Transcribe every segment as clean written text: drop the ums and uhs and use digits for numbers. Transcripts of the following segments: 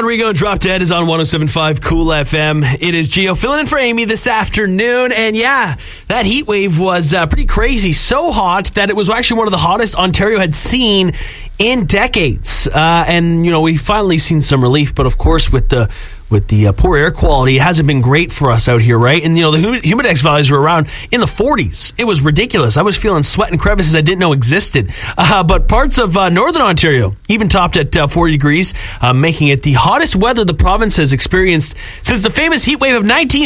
Rodrigo and Drop Dead is on 107.5 Cool FM. It is Gio filling in for Amy this afternoon. And yeah, that heat wave was pretty crazy. So hot that it was actually one of the hottest Ontario had seen in decades. And, you know, we've finally seen some relief. But of course, with the poor air quality, it hasn't been great for us out here, right? And, you know, the humidex values were around in the 40s. It was ridiculous. I was feeling sweat and crevices I didn't know existed. But parts of northern Ontario even topped at 40 degrees, making it the hottest weather the province has experienced since the famous heat wave of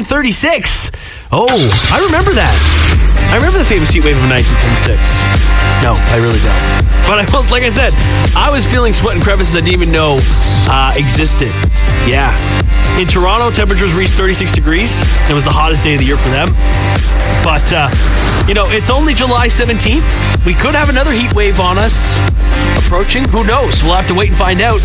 1936. Oh, I remember that. I remember the famous heat wave of 1936. No, I really don't. But like I said, I was feeling sweat and crevices I didn't even know existed. Yeah. In Toronto, temperatures reached 36 degrees. It was the hottest day of the year for them. But, you know, it's only July 17th. We could have another heat wave on us approaching. Who knows? We'll have to wait and find out.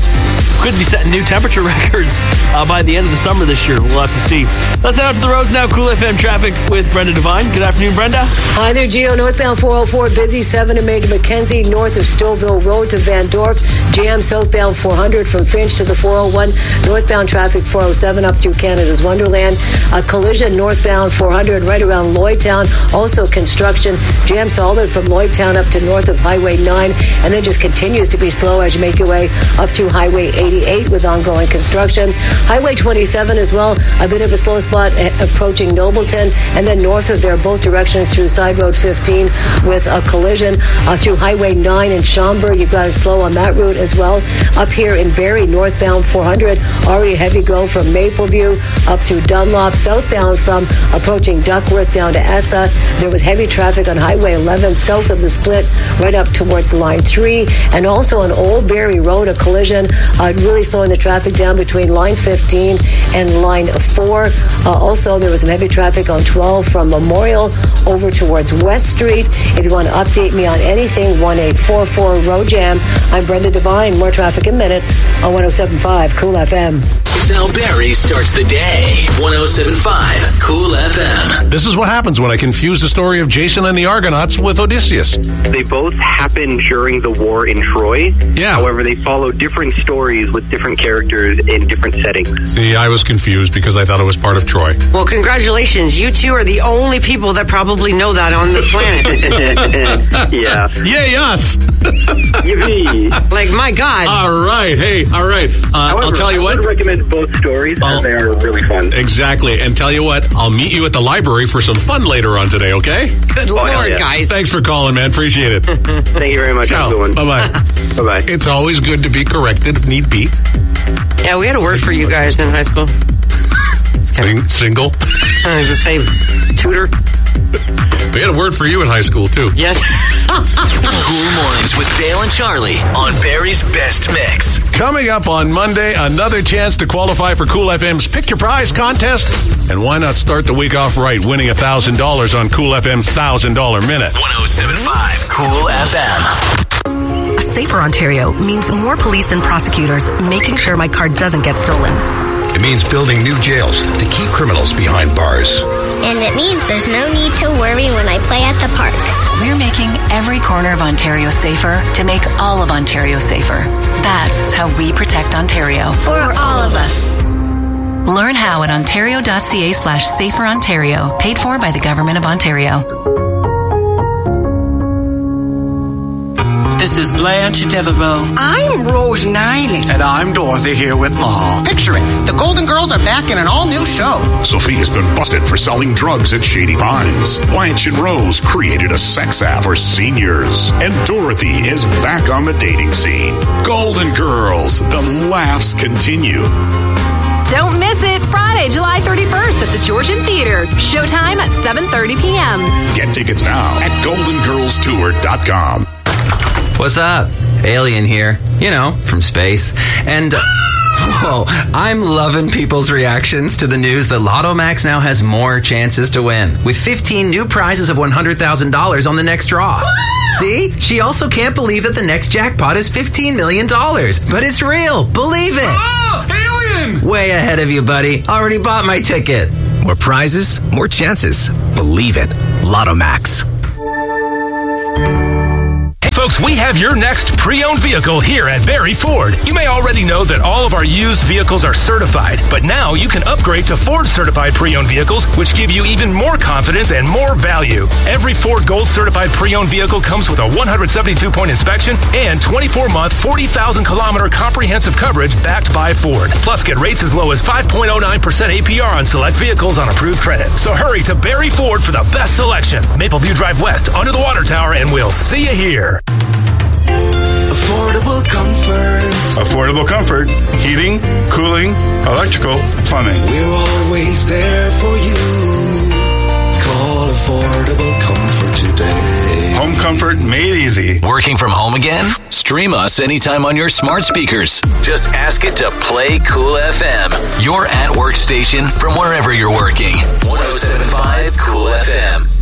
Could be setting new temperature records by the end of the summer this year. We'll have to see. Let's head out to the roads now. Cool FM traffic with Brenda Devine. Good afternoon, Brenda. Hi there, Gio. Northbound 404 busy. 7 to Major Mackenzie, north of Stouffville Road to Van Dorp. Jam southbound 400 from Finch to the 401. Northbound traffic 407 up through Canada's Wonderland. A collision northbound 400 right around Lloydtown. Also construction. Jam solid from Lloydtown up to north of Highway 9. And then just continues to be slow as you make your way up through Highway 88 with ongoing construction. Highway 27 as well, a bit of a slow spot approaching Nobleton, and then north of there, both directions through Side Road 15 with a collision through Highway 9 in Schomberg. You've got it slow on that route as well. Up here in Barrie, northbound 400, already a heavy go from Mapleview up through Dunlop. Southbound from approaching Duckworth down to Essa. There was heavy traffic on Highway 11 south of the split right up towards Line 3, and also on Old Barrie Road, a collision really slowing the traffic down between Line 15 and Line 4. Also, there was some heavy traffic on 12 from Memorial over towards West Street. If you want to update me on anything, 1844 Road Jam. I'm Brenda Devine. More traffic in minutes on 107.5 Cool FM. It's how Barrie starts the day. 107.5 Cool FM. This is what happens when I confuse the story of Jason and the Argonauts with Odysseus. They both happened during the war in Troy. Yeah. However, they follow different stories with different characters in different settings. See, I was confused because I thought it was part of Troy. Well, congratulations. You two are the only people that probably know that on the planet. Yeah. Yay, us! Yippee. Like, my God. All right. Hey, all right. However, I'll tell you what. I would recommend both stories as they are really fun. Exactly. And tell you what, I'll meet you at the library for some fun later on today, okay? Good Lord, yeah. guys. Thanks for calling, man. Appreciate it. Thank you very much. Have a good one. Bye-bye. Bye-bye. It's always good to be corrected if need be. Yeah, we had a word for you guys in high school. Single. I was going to say tutor. We had a word for you in high school, too. Yes. Cool Mornings with Dale and Charlie on Barrie's Best Mix. Coming up on Monday, another chance to qualify for Cool FM's Pick Your Prize contest. And why not start the week off right, winning $1,000 on Cool FM's $1,000 Minute. 107.5 Cool FM. A safer Ontario means more police and prosecutors making sure my car doesn't get stolen. It means building new jails to keep criminals behind bars. And it means there's no need to worry when I play at the park. We're making every corner of Ontario safer to make all of Ontario safer. That's how we protect Ontario. For all of us. Learn how at ontario.ca/saferontario. Paid for by the Government of Ontario. This is Blanche Devereaux. I'm Rose Nyland. And I'm Dorothy here with Ma. Picture it. The Golden Girls are back in an all-new show. Sophia's been busted for selling drugs at Shady Pines. Blanche and Rose created a sex app for seniors. And Dorothy is back on the dating scene. Golden Girls. The laughs continue. Don't miss it. Friday, July 31st at the Georgian Theater. Showtime at 7:30 p.m. Get tickets now at goldengirlstour.com. What's up? Alien here. You know, from space. And, I'm loving people's reactions to the news that Lotto Max now has more chances to win, with 15 new prizes of $100,000 on the next draw. See? She also can't believe that the next jackpot is $15 million. But it's real. Believe it. Oh, alien! Way ahead of you, buddy. Already bought my ticket. More prizes, more chances. Believe it. Lotto Max. Folks, because we have your next pre-owned vehicle here at Barrie Ford. You may already know that all of our used vehicles are certified, but now you can upgrade to Ford certified pre-owned vehicles, which give you even more confidence and more value. Every Ford Gold certified pre-owned vehicle comes with a 172-point inspection and 24-month, 40,000-kilometer comprehensive coverage backed by Ford. Plus, get rates as low as 5.09% APR on select vehicles on approved credit. So hurry to Barrie Ford for the best selection. Mapleview Drive West, under the water tower, and we'll see you here. Affordable comfort. Affordable comfort. Heating, cooling, electrical, plumbing. We're always there for you. Call Affordable Comfort today. Home comfort made easy. Working from home again? Stream us anytime on your smart speakers. Just ask it to play Cool FM. Your at-work station from wherever you're working. 107.5 Cool FM.